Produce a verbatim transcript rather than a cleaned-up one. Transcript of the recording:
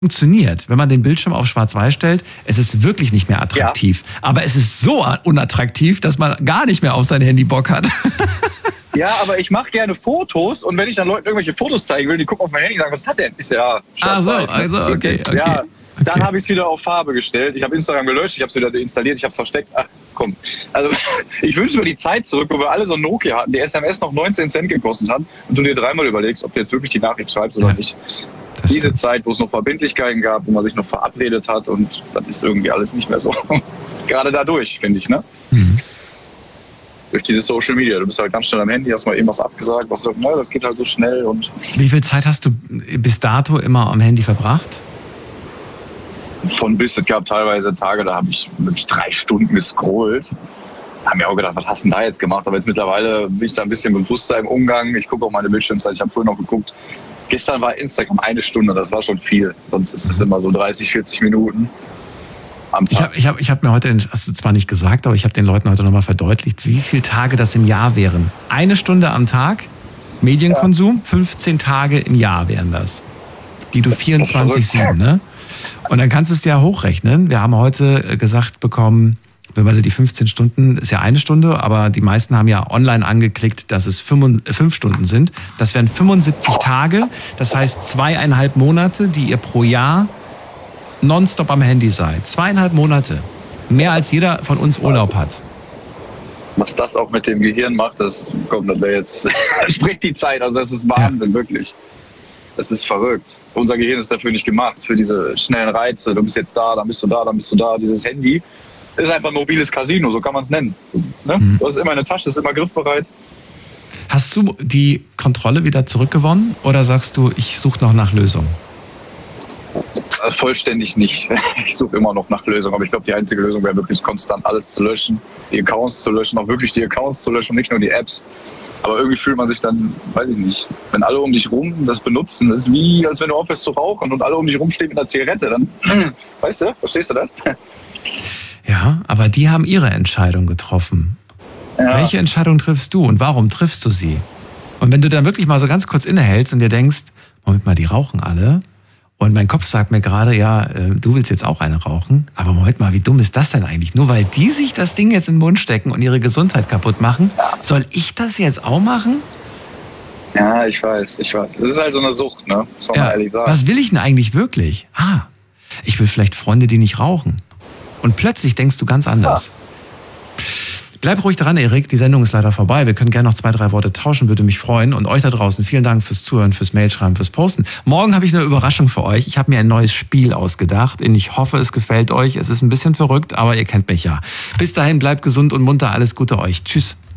funktioniert, wenn man den Bildschirm auf Schwarz-Weiß stellt, es ist wirklich nicht mehr attraktiv. Ja. Aber es ist so unattraktiv, dass man gar nicht mehr auf sein Handy Bock hat. Ja, aber ich mache gerne Fotos und wenn ich dann Leuten irgendwelche Fotos zeigen will, die gucken auf mein Handy und sagen, was ist das denn? Ist ja schwarz-weiß. Ah so, also okay, okay. Ja, dann okay. habe ich es wieder auf Farbe gestellt. Ich habe Instagram gelöscht, ich habe es wieder deinstalliert, ich habe es versteckt. Ach komm, also ich wünsche mir die Zeit zurück, wo wir alle so ein Nokia hatten, die S M S noch neunzehn Cent gekostet hat und du dir dreimal überlegst, ob du jetzt wirklich die Nachricht schreibst oder ja. nicht. Das Diese stimmt. Zeit, wo es noch Verbindlichkeiten gab, wo man sich noch verabredet hat und das ist irgendwie alles nicht mehr so. Gerade dadurch, finde ich, ne? Mhm. Durch diese Social Media. Du bist halt ganz schnell am Handy, hast mal irgendwas abgesagt, was du, na, das geht halt so schnell und. Wie viel Zeit hast du bis dato immer am Handy verbracht? Von bis, es gab teilweise Tage, da habe ich wirklich drei Stunden gescrollt. Haben mir auch gedacht, was hast du denn da jetzt gemacht? Aber jetzt mittlerweile bin ich da ein bisschen bewusster im Umgang. Ich gucke auch meine Bildschirmzeit, ich habe vorhin noch geguckt. Gestern war Instagram eine Stunde, das war schon viel. Sonst ist es immer so dreißig, vierzig Minuten am Tag. Ich habe ich hab, ich hab mir heute, hast du zwar nicht gesagt, aber ich habe den Leuten heute nochmal verdeutlicht, wie viele Tage das im Jahr wären. Eine Stunde am Tag Medienkonsum, ja. fünfzehn Tage im Jahr wären das. Die du vierundzwanzig sieben, ne? Und dann kannst du es ja hochrechnen. Wir haben heute gesagt bekommen, beziehungsweise die fünfzehn Stunden ist ja eine Stunde, aber die meisten haben ja online angeklickt, dass es fünf Stunden sind. Das wären fünfundsiebzig Tage, das heißt zweieinhalb Monate, die ihr pro Jahr nonstop am Handy seid. Zweieinhalb Monate. Mehr als jeder von uns Urlaub hat. Was das auch mit dem Gehirn macht, das kommt das jetzt, spricht die Zeit, also das ist Wahnsinn, ja. wirklich. Das ist verrückt. Unser Gehirn ist dafür nicht gemacht, für diese schnellen Reize. Du bist jetzt da, dann bist du da, dann bist du da. Dieses Handy ist einfach ein mobiles Casino, so kann man es nennen. Ne? Mhm. Du hast immer eine Tasche, ist immer griffbereit. Hast du die Kontrolle wieder zurückgewonnen oder sagst du, ich suche noch nach Lösungen? Vollständig nicht. Ich suche immer noch nach Lösungen. Aber ich glaube, die einzige Lösung wäre wirklich konstant alles zu löschen, die Accounts zu löschen, auch wirklich die Accounts zu löschen und nicht nur die Apps. Aber irgendwie fühlt man sich dann, weiß ich nicht, wenn alle um dich rum das benutzen, das ist wie, als wenn du aufhörst zu rauchen und alle um dich rum stehen mit einer Zigarette, dann, weißt du, verstehst du das? Ja, aber die haben ihre Entscheidung getroffen. Ja. Welche Entscheidung triffst du und warum triffst du sie? Und wenn du dann wirklich mal so ganz kurz innehältst und dir denkst, Moment mal, die rauchen alle. Und mein Kopf sagt mir gerade, ja, du willst jetzt auch eine rauchen. Aber Moment mal, wie dumm ist das denn eigentlich? Nur weil die sich das Ding jetzt in den Mund stecken und ihre Gesundheit kaputt machen, soll ich das jetzt auch machen? Ja, ich weiß, ich weiß. Das ist halt so eine Sucht, ne? Das muss man ja, ehrlich sagen. Was will ich denn eigentlich wirklich? Ah, ich will vielleicht Freunde, die nicht rauchen. Und plötzlich denkst du ganz anders. Ja. Bleib ruhig dran, Erik. Die Sendung ist leider vorbei. Wir können gerne noch zwei, drei Worte tauschen, würde mich freuen. Und euch da draußen, vielen Dank fürs Zuhören, fürs Mailschreiben, fürs Posten. Morgen habe ich eine Überraschung für euch. Ich habe mir ein neues Spiel ausgedacht. Ich hoffe, es gefällt euch. Es ist ein bisschen verrückt, aber ihr kennt mich ja. Bis dahin, bleibt gesund und munter. Alles Gute euch. Tschüss.